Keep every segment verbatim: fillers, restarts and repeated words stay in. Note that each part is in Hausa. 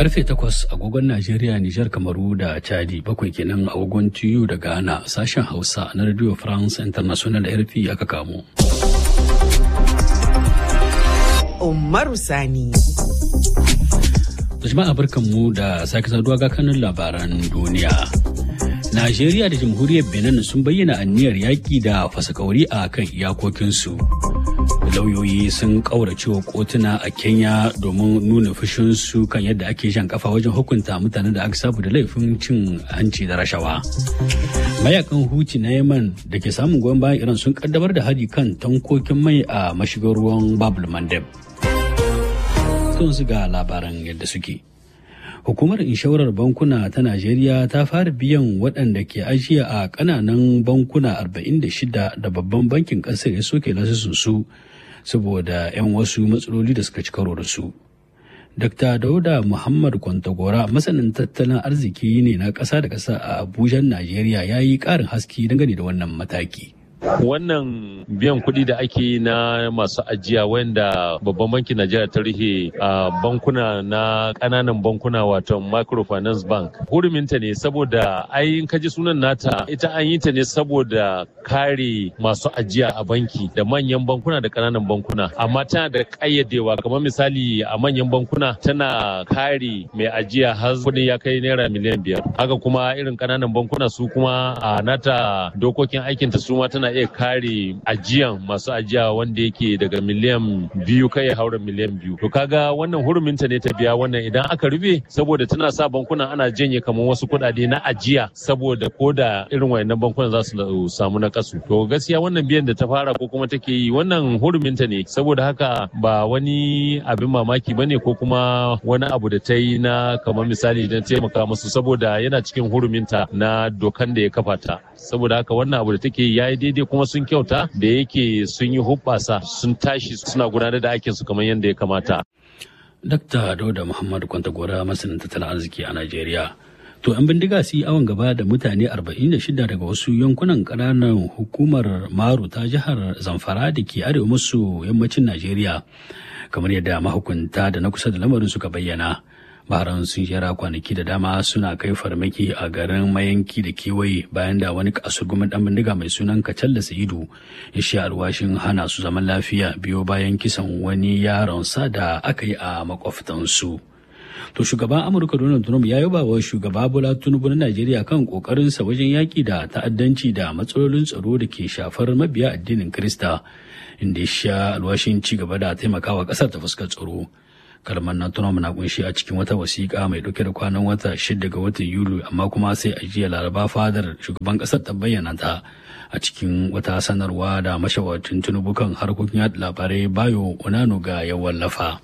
Karfe takwas agogon Najeriya, Nijar, Kamaru da Chadi, bakwai kenan agogon Tiyu da Ghana, sashen Hausa na Radio France International R F I aka kamo. Umaru Sani. Jama'a barkanmu da sake saduwa ga kanun labaran duniya. Najeriya da Jamhuriyar Benin sun bayyana anniyar yaƙi da fasakauri a kan iyakokinsu. Lauyoyi sun ƙaurace wa kotuna a Kenya domin nuna fushinsu kan yadda ake jan kafa wajen hukunta mutanen da aka sabu da laifin cin hanci da rashawa. Mayakan Huti na Yemen da ke samun goyon bayan Iran sun kaddamar da hari kan tankokin mai a mashigar ruwan Babul Mandeb. Sun su ga labaran yadda suke. Hukumar inshorar bankuna ta Najeriya ta fara biyan waɗanda ke ajiya a ƙananan bankuna arba'in da shida da babban bankin ƙasar ya soke lasisinsu saboda 'yan wasu matsaloli da suka ci karo da su. Dokta Dauda Muhammad Kwantagora, masanin tattalin arziki ne na ƙasa da ƙasa a Abuja, Najeriya, ya yi ƙarin haske dangane da wannan mataki. Wannan biyan kuɗi da ake yi na masu ajiya wanda babban bankin Najeriya ta rihe a bankuna na ƙananan bankuna wato microfinance bank. Huruminta ne saboda ai in kaji sunan nata ita an yi ta ne saboda kare masu ajiya a banki da manyan bankuna da ƙananan bankuna. Amma tana da ƙayyadewa kamar misali a manyan bankuna tana kare mai ajiya har kuɗin ya kai naira miliyan biyar. Haka kuma irin ƙananan bankuna su kuma a nata dokokin aikinta su ma tana iya kare ajiyan masu ajiya wanda yake daga miliyan biyu kai ya haura miliyan biyu. To kaga wannan huruminta ne ta biya wannan idan aka rufe saboda tana sa bankuna ana janye kamar wasu kuɗaɗe na ajiya saboda ko da irin wayannan bankuna za su samu na kasu. To gaskiya wannan biyan da ta fara ko kuma take yi wannan huruminta ne saboda haka ba wani abin mamaki bane ko kuma wani abu da ta yi na kamar misali don taimaka musu saboda yana cikin huruminta na dokan da ya kafa ta. Saboda haka wannan abu da take yi yayi daidai kuma sun kyauta da yake sun yi hubbasa sun tashi suna gudanar da aikinsu kamar yadda ya kamata. Dakta Dauda Muhammad Kwantagora, masanin tattalin arziki a Najeriya. To an bindiga su yi awon gaba da mutane arba'in da shida daga wasu yankunan ƙananan hukumar Maru ta jihar Zamfara da ke arewa maso yammacin Najeriya, kamar yadda mahukunta da na kusa da lamarin suka bayyana. Maharan sun jera kwanaki da dama suna kai farmaki a garin Mayanki da kewaye bayan da wani kasurgumin dan bindiga mai sunan Kacalla Sa'idu ya sha alwashin hana su zaman lafiya biyo bayan kisan wani yaron sa da aka yi a makwabtansu. To shugaban Amurka Donald Trump ya yaba wa shugaba Bola Tinubu na Najeriya kan kokarinsa wajen yaki da ta'addanci da matsalolin tsaro da ke shafar mabiya addinin Kirista, inda ya sha alwashin ci gaba da taimakawa kasar ta fuskar tsaro. Kalmar na Trump na kunshi a cikin wata wasiƙa mai ɗauke da kwanan wata shida ga watan Yuli, amma kuma sai a jiya Laraba fadar shugaban ƙasar ta bayyana ta a cikin wata sanarwa da mashawarcin Tinubu kan harkokin yaɗa labarai Bayo Onanuga ya wallafa.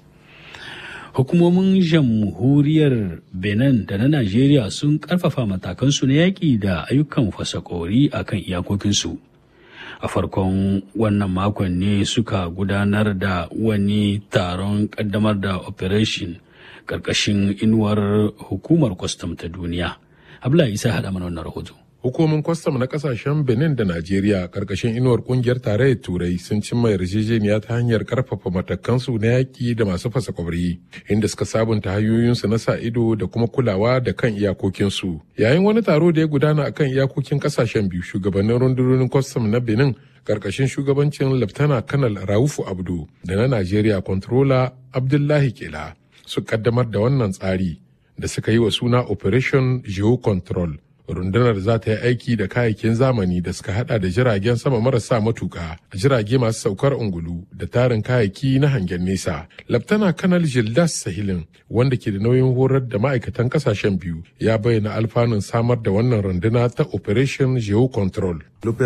Hukumomin jamhuriyar Benin da na Najeriya sun ƙarfafa matakansu na yaƙi da ayyukan fasakori a kan iyakokinsu. A farkon wannan makon ne suka gudanar da wani taron kaddamar da operation karkashin inuwar hukumar kwastam ta duniya. Abdullahi Isa haɗa mana wannan rahoto. Hukumomin kwastam na kasashen Benin da Najeriya karkashin inuwar kungiyar tarayyar Turai sun cimma yarjejeniya ta hanyar karfafa matakansu na yaƙi da masu fasa kwabri, inda suka sabunta hanyoyinsu na sa ido da kuma kulawa da kan iyakokinsu. Yayin wani taro da ya gudana akan iyakokin kasashen biyu, shugabannin rundunonin kwastam na Benin karkashin shugabancin Laftana Kanal Raufu Abdu da na Najeriya Controller Abdullahi Kela su kaddamar da wannan tsari da suka yi wa suna Operation Geo Control. Rundunar za ta yi aiki da kayayyakin zamani da suka hada da jiragen sama marasa matuka, jirage masu saukar ungulu da tarin kayayyaki na hangen nesa. Laftana Kanal Gildas Sahilin, wanda ke da nauyin horar da ma'aikatan kasashen biyu, ya bayyana alfanun samar da wannan runduna ta Operation Geo Control.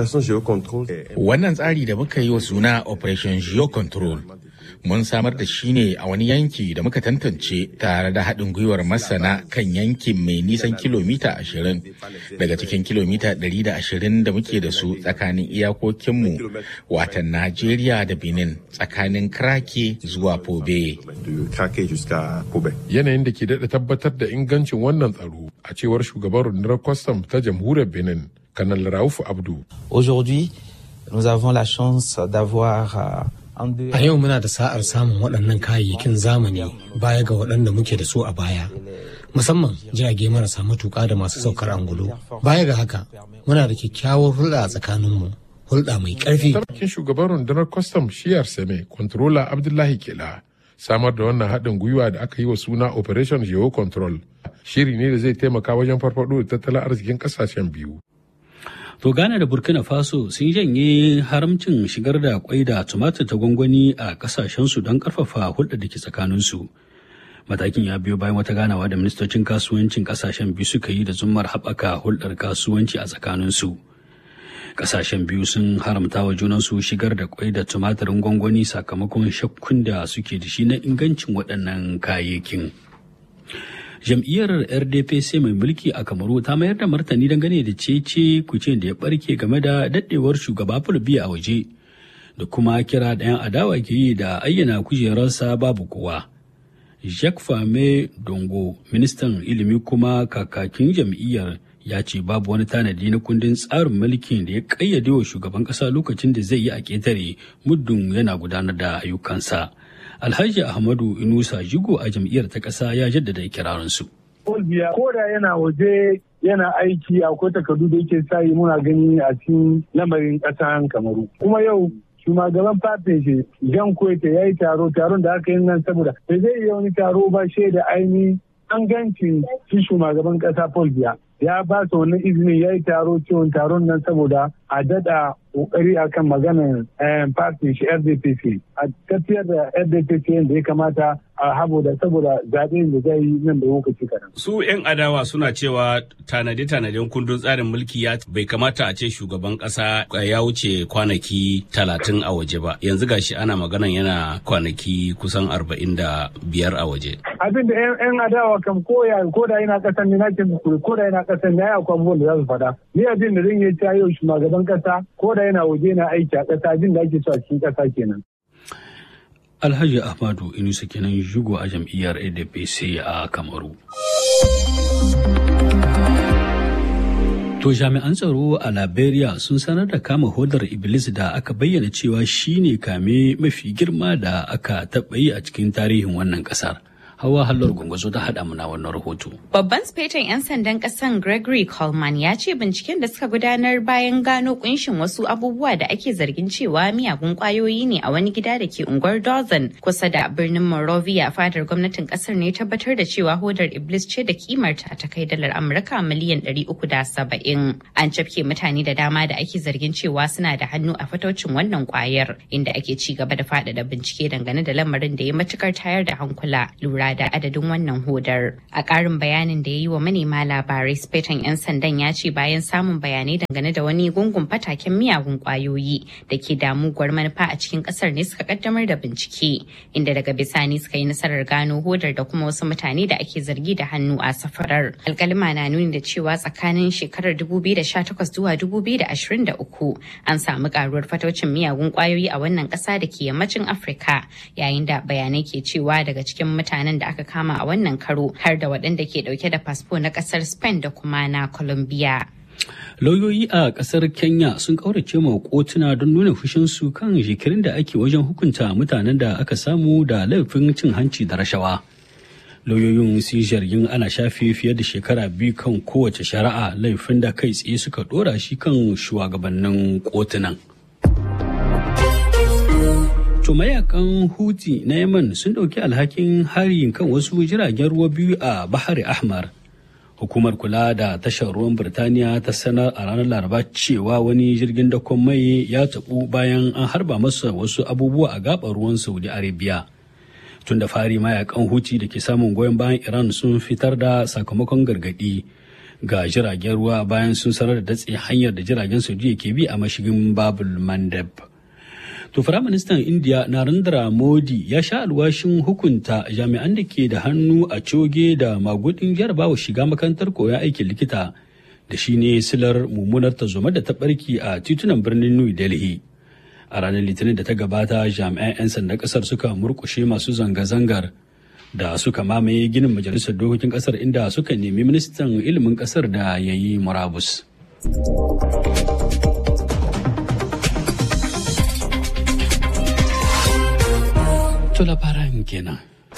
Wannan tsari da muka yi wa suna Operation Geo Control mun samar da shi ne a wani yanki da muka tantance tare da haɗin gwiwar masana kan yankin mai nisan kilomita ashirin daga cikin kilomita ɗari da ashirin da muke da su tsakanin iyakokinmu watan Najeriya da Benin, tsakanin Krake zuwa Pobe. Yanayin da ke daɗa tabbatar da ingancin wannan tsaro a cewar shugaban rundunar kwastam ta jamhuriyar Benin, Kanal Rauf Abdu. Aujourd'hui, nous avons la chance d'avoir A yau muna da sa'ar samun waɗannan kayayyakin zamani baya ga waɗanda muke da su a baya, musamman jirage marasa matuƙa da masu saukar angulu. Baya ga haka, muna da kyakkyawar hulɗa a tsakaninmu, hulɗa mai ƙarfi. Sarkin shugaban rundunar kwastam shiyar Seme, Controller Abdullahi Kela, samar da wannan haɗin gwiwa da aka yi wa suna Operation Geo Control, shiri ne da zai taimaka wajen farfaɗo da tattalin arzikin ƙasashen biyu. To Ghana da Burkina Faso sun janye haramcin shigar da kwai da tumatir ta gwangwani a kasashensu don karfafa hulɗar da ke tsakaninsu. Matakin ya biyo bayan wata ganawa da ministocin kasuwancin kasashen biyu suka yi da zummar haɓaka hulɗar kasuwanci a tsakaninsu. Kasashen biyu sun haramta wa junansu shigar da kwai da tumatirin gwangwani sakamakon shakkun da suke da shi na ingancin waɗannan kayayyakin. Jam'iyyar R D P C mai mulki a Kamaru ta mayar da martani dangane da cece kuce da ya barke game da daddewar shugaba Paul Biya a waje da kuma kira da 'yan adawa ke yi da ayyana kujerarsa babu kowa. Jacques Fame Dongo, ministan ilimi kuma kakakin jam'iyyar, ya ce babu wani tanadi na kundin tsarin mulkin da ya kayyade wa shugaban ƙasa lokacin da zai yi a ƙetare muddin yana gudanar da ayyukansa. Alhaji Ahmadu Inusa Jigo a jam'iyyar ta ƙasa ya jaddada ikirarinsu. Ko da yana waje yana aiki akwai takardu da yake sa yi muna gani a cikin lamarin ƙasar Kamaru. Kuma yau shugaban fatin shi Jan Koyte ya yi taro taron da aka yi nan saboda bai zai yi wani taro ba shaida ainihin an ganci shi shugaban ƙasa Paul Biya. Ya ba su wannan izinin ya yi taro ciwon taron nan saboda a daɗa ƙoƙari a kan maganar party shi R D P C a tafiyar da R D P C da ya kamata a habo da saboda zaɓen da zai yi nan da lokaci kaɗan. Su 'yan adawa suna cewa tanade-tanaden kundin tsarin mulki ya bai kamata a ce shugaban ƙasa ya wuce kwanaki talatin a waje ba. Yanzu gashi ana maganan yana kwanaki kusan arba'in da biyar a waje. Abin da 'yan adawa kam koya ko da yana ƙasan ne na ce ko da yana ƙasan ya yi akwai abubuwan da za su faɗa. Ni abin da zan yi ta yau shugaban ƙasa ko da yana waje na aiki a ƙasa jin da ake so a cikin ƙasa kenan. Alhaji Ahmadu Inusa kenan Jugo a jam'iyyar A D P C a Kamaru. To jami'an tsaro a Liberia sun sanar da kama hodar Iblis da aka bayyana cewa shine kame mafi girma da aka taɓa yi a cikin tarihin wannan ƙasar. Hawa Hallar Gwangwazo ta haɗa muna wannan rahoto. Babban sufeton 'yan sandan ƙasan Gregory Coleman ya ce binciken da suka gudanar bayan gano kunshin wasu abubuwa da ake zargin cewa miyagun ƙwayoyi ne a wani gida da ke unguwar Dawson kusa da birnin Monrovia fadar gwamnatin ƙasar ne tabbatar da cewa hodar Iblis ce da kimarta ta kai dalar Amurka miliyan ɗari uku da saba'in. An cafke mutane da dama da ake zargin cewa suna da hannu a fataucin wannan ƙwayar inda ake ci gaba da faɗaɗa bincike dangane da lamarin da ya matukar tayar da hankula lura da adadin wannan hodar. A ƙarin bayanin da ya yi wa manema labarai, sufeton 'yan sandan ya ce bayan samun bayanai dangane da wani gungun fataken miyagun ƙwayoyi da ke damuwar manufa a cikin ƙasar ne suka kaddamar da bincike, inda daga bisani suka yi nasarar gano hodar da kuma wasu mutane da ake zargi da hannu a safarar. Alƙalima na nuni da cewa tsakanin shekarar dubu biyu da sha takwas zuwa dubu biyu da ashirin da uku an samu ƙaruwar fataucin miyagun ƙwayoyi a wannan ƙasa da ke yammacin Afirka, yayin da bayanai ke cewa daga cikin mutanen da aka kama a wannan karo har da waɗanda ke ɗauke da fasfo na ƙasar Spain da kuma na Colombia. Lauyoyi a ƙasar Kenya sun ƙaurace ma kotuna don nuna fushinsu kan jikirin da ake wajen hukunta mutanen da aka samu da laifin cin hanci da rashawa. Lauyoyin sun zargin ana shafe fiye da shekara biyu kan kowace shari'a, laifin da kai tsaye suka ɗora shi kan shugabannin kotunan. To mayakan Houthi na Yemen sun ɗauki alhakin harin kan wasu jiragen ruwa biyu a Bahari Ahmar. Hukumar kula da tashar ruwan Birtaniya ta sanar a ranar Laraba cewa wani jirgin dakon mai ya taɓu bayan an harba masa wasu abubuwa a gaɓar ruwan Saudi Arabia. Tun da fari mayakan Houthi da ke samun goyon bayan Iran sun fitar da sakamakon gargaɗi ga jiragen ruwa bayan sun sanar da datse hanyar da jiragen Saudi ke bi a mashigin Babul Mandeb. To Firaministan Indiya Narendra Modi ya sha alwashin hukunta jami'an da ke da hannu a coge da magudin jarabawa shiga makarantar koyon aikin likita da shi ne silar mummunar tarzoma da ta barki a titunan birnin New Delhi. A ranar Litinin da ta gabata jami'an 'yan sandan kasar suka murkushe masu zanga-zangar da suka mamaye ginin majalisar dokokin kasar inda suka nemi ministan ilimin kasar da ya yi murabus. To labaran kenan.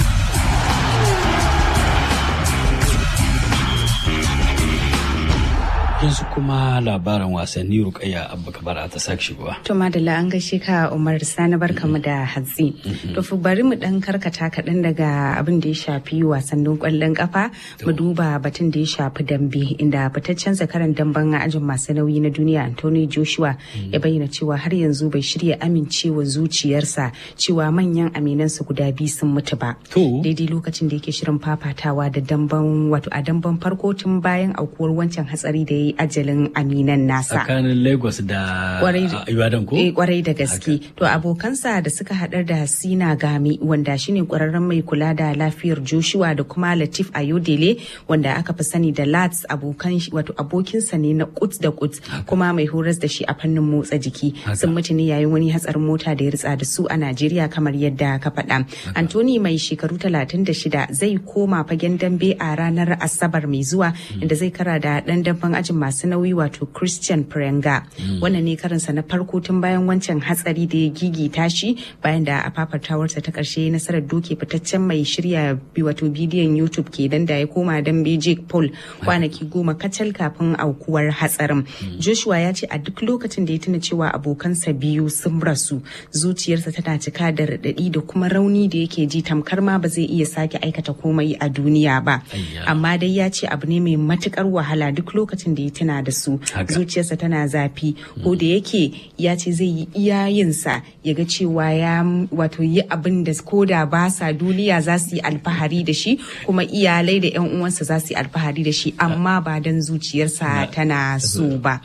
Yanzu kuma labaran wasanni Rukayya Abba Kabara ta sake shigowa. To madalla an gaishe ka Umar Sani barkamu da hatsi. To fa bari mu dan karkata kaɗan daga abin da ya shafi wasannin ƙwallon kafa mu duba batun da ya shafi dambe inda fitaccen zakaran damben ajin masu nauyi na duniya Anthony Joshua ya bayyana cewa har yanzu bai shirya amincewa zuciyarsa cewa manyan aminansa guda biyu sun mutu ba. Daidai lokacin da yake shirin fafatawa da damben wato a damben farko tun bayan aukuwar wancan hatsari da ya yi ajalin aminan nasa tsakanin Lagos da Ibadan ko? Eh kwarai da gaske. To abokansa da suka hadar da Sina Gami wanda shine kwararren mai kula da lafiyar Joshua da kuma Latif Ayodele wanda aka fi sani da Lats abokan wato abokinsa ne na kut da kut kuma mai horas da shi a fannin motsa jiki sun mutu ne yayin wani hatsarin mota da ya ritsa da su a Najeriya kamar yadda ka faɗa. Anthony mai shekaru talatin da shida zai koma fagen dambe a ranar Asabar mai zuwa inda zai kara da dan damben ajin masu nauyi wato Christian Prenga. Mm. Wannan ne karinsa na farko tun bayan wancan hatsari da ya gigita shi bayan da a fafatawarsa ta karshe nasarar doke fitaccen mai shirya wato bidiyon YouTube ke dan da ya koma dambe Jake Paul kwanaki goma kacal kafin aukuwar hatsarin. Mm. Joshua ya ce a duk lokacin da ya tuna cewa abokansa biyu sun rasu zuciyarsa tana cika da raɗaɗi da kuma rauni da yake ji tamkar ma ba zai iya sake aikata komai a duniya ba. Amma dai ya ce abu ne mai matukar wahala duk lokacin da ya tuna da su zuciyarsa tana zafi ko da yake ya ce zai yi iyayensa ya ga cewa ya wato yi abin da ko da ba sa duniya za su yi alfahari da shi kuma iyalai da yan uwansa za su yi alfahari da shi amma ba dan zuciyarsa tana so ba.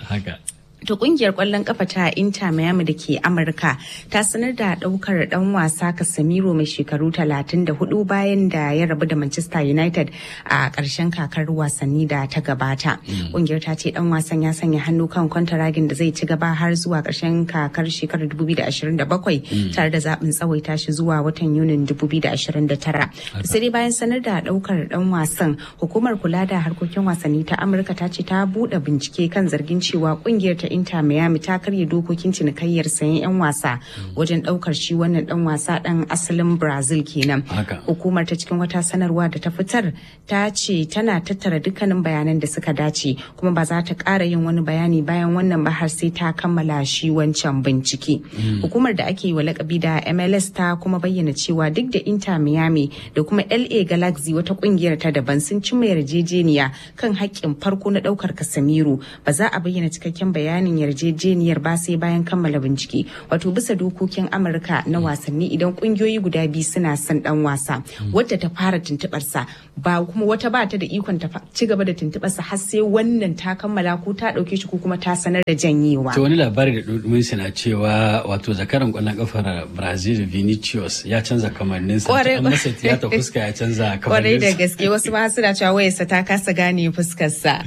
To kungiyar kwallon kafa ta Inter Miami da ke Amurka ta sanar da daukar dan wasa Casemiro mai shekaru talatin da hudu bayan da ya rabu da Manchester United a ƙarshen kakar wasanni da ta gabata. Kungiyar ta ce dan wasan ya sanya hannu kan kwantaragin da zai ci gaba har zuwa ƙarshen kakar shekarar dubu biyu da ashirin da bakwai tare da zaɓin tsawaita shi zuwa watan Yunin dubu biyu da ashirin da tara. Sai dai bayan sanar da daukar dan wasan, hukumar kula da harkokin wasanni ta Amurka ta ce ta buɗe bincike kan zargin cewa kungiyar ta Inter Miami ta karya dokokin cinikayyar sayan 'yan wasa wajen daukar shi wannan dan wasa dan asalin Brazil kenan. Hukumar ta cikin wata sanarwa da ta fitar ta ce tana tattara dukkanin bayanan da suka dace kuma ba za ta ƙara yin wani bayani bayan wannan ba har sai ta kammala shi wancan bincike. Hukumar da ake yi wa lakabi da M L S ta kuma bayyana cewa duk da Inter Miami da kuma L A Galaxy wata kungiyar ta daban sun cimma yarjejeniya kan haƙƙin farko na daukar Casemiro ba za a bayyana cikakken bayani yarjejeniyar ba sai bayan kammala bincike wato bisa dokokin Amurka na wasanni idan kungiyoyi guda biyu suna son dan wasa wadda ta fara tuntubar sa ba kuma wata ba ta da ikon ta ci gaba da tuntubar sa har sai wannan ta kammala ko ta dauke shi ko kuma ta sanar da janyewa. To wani labari da dudumin na cewa wato zakaran kwallon kafar Brazil Vinicius ya canza kamannin sa an masa tiyata fuska ya canza kamannin sa. Kwarai da gaske wasu ma suna cewa wayarsa ta kasa gane fuskar sa.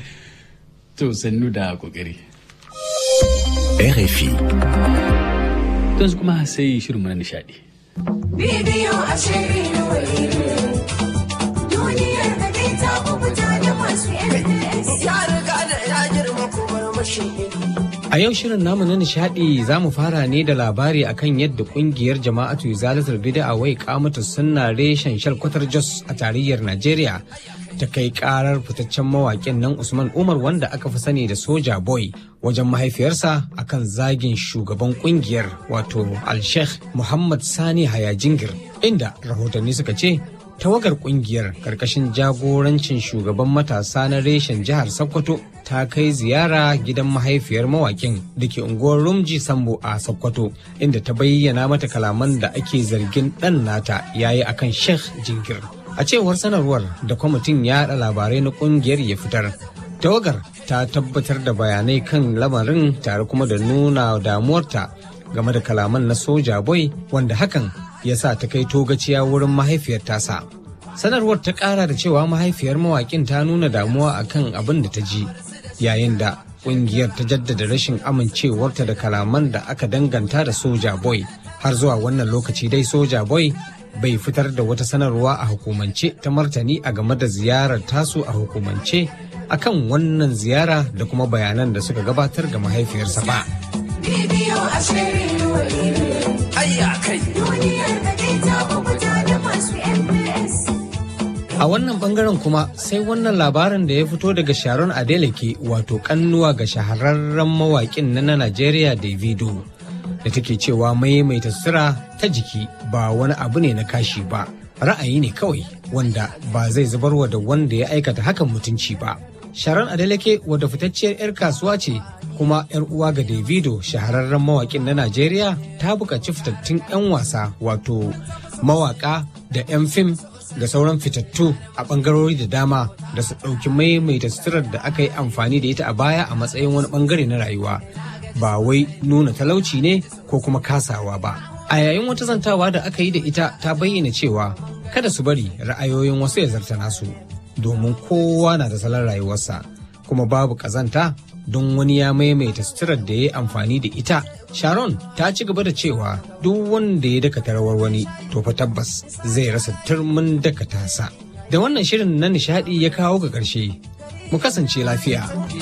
To sannu da kokari. R F I. Yanzu kuma sai shirin na nishadi. Bidiyo a shirin duniyar da ta kubuta da masu ya riga da ya girma kuma mashi. A yau shirin namu na nishadi za mu fara ne da labari akan yadda kungiyar jama'atu Izalatul Bid'a wai kamatu sunna reshen shalkwatar Jos a tarayyar Najeriya ta kai karar fitaccen mawaƙin nan Usman Umar wanda aka fi sani da Soja Boy wajen mahaifiyarsa akan zagin shugaban kungiyar wato Al-Sheikh Muhammad Sani Hayajingir, inda rahotanni suka ce tawagar kungiyar karkashin jagorancin shugaban matasa na reshen jihar Sokoto ta kai ziyara gidan mahaifiyar mawaƙin da ke unguwar Rumji Sambo a Sokoto, inda ta bayyana mata kalaman da ake zargin ɗan nata yayi akan Sheikh Jingir. A cewar sanarwar da kwamitin yaɗa labarai na kungiyar ya fitar, tawagar ta tabbatar da bayanai kan lamarin tare kuma da nuna damuwarta game da kalaman na Soja Boy wanda hakan ya sa ta kai togaciya wurin mahaifiyar tasa. Sanarwar ta ƙara da cewa mahaifiyar mawaƙin ta nuna damuwa akan abin da ta ji, yayin da ƙungiyar ta jaddada rashin amincewarta da kalaman da aka danganta da Soja Boy. Har zuwa wannan lokaci dai Soja Boy bai fitar da wata sanarwa a hukumance ta martani a game da ziyarar tasu a hukumance akan wannan ziyara da kuma bayanan da suka gabatar ga mahaifiyarsa ba. Bidiyo a shirin A wannan bangaren kuma sai wannan labarin da ya fito daga Sharon Adeleke wato kannuwa ga shahararren mawaƙin na na Najeriya Davido da take cewa maimaita sutura ta jiki ba wani abu ne na kashi ba, ra'ayi ne kawai wanda ba zai zubarwa da wanda ya aikata hakan mutunci ba. Sharon Adeleke wadda fitacciyar 'yar kasuwa ce kuma 'yar uwa ga Davido shahararren mawaƙin na Najeriya ta buƙaci fitattun 'yan wasa wato mawaƙa da 'yan fim da sauran fitattu a ɓangarori da dama da su ɗauki maimaita suturar da aka yi amfani da ita a baya a matsayin wani ɓangare na rayuwa ba wai nuna talauci ne ko kuma kasawa ba. A yayin wata zantawa da aka yi da ita ta bayyana cewa kada su bari ra'ayoyin wasu ya zarta nasu domin kowa na da salon rayuwarsa kuma babu ƙazanta don wani ya maimaita suturar da ya yi amfani da ita. Sharon ta ci gaba da cewa duk wanda ya dakata rawar wani to fa tabbas zai rasa turmin dakata sa. Da wannan shirin na nishadi ya kawo ga ƙarshe. Mu kasance lafiya.